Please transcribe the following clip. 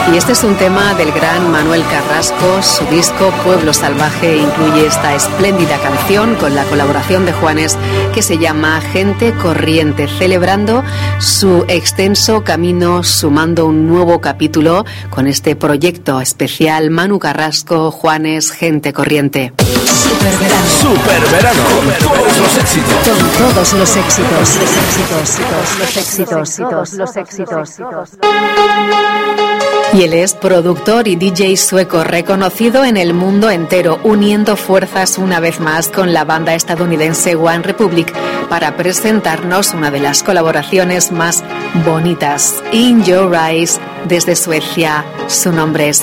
Y este es un tema del gran Manuel Carrasco. Su disco Pueblo Salvaje incluye esta espléndida canción con la colaboración de Juanes, que se llama Gente Corriente, celebrando su extenso camino, sumando un nuevo capítulo con este proyecto especial Manu Carrasco, Juanes, Gente Corriente. Superverano. Todos los éxitos. Con todos los éxitos. Y él es productor y DJ sueco reconocido en el mundo entero, uniendo fuerzas una vez más con la banda estadounidense One Republic para presentarnos una de las colaboraciones más bonitas, In Your Eyes, desde Suecia. Su nombre es